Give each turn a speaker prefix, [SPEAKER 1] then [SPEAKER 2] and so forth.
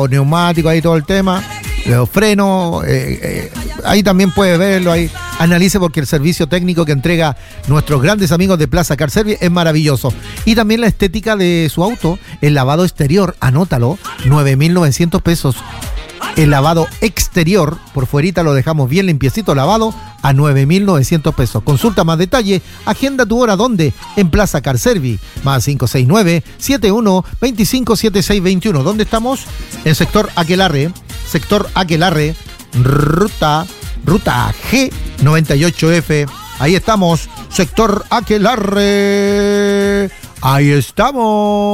[SPEAKER 1] neumáticos, ahí todo el tema, los frenos, ahí también puede verlo, ahí analice porque el servicio técnico que entrega nuestros grandes amigos de Plaza Car Service es maravilloso. Y también la estética de su auto, el lavado exterior, anótalo, 9.900 pesos. El lavado exterior, por fuerita lo dejamos bien limpiecito lavado, a 9.900 pesos. Consulta más detalle, agenda tu hora, ¿dónde? En Plaza Car Service, más 569-7125-7621. ¿Dónde estamos? En sector Aquelarre, ruta G98F. Ahí estamos, sector Aquelarre. Ahí estamos.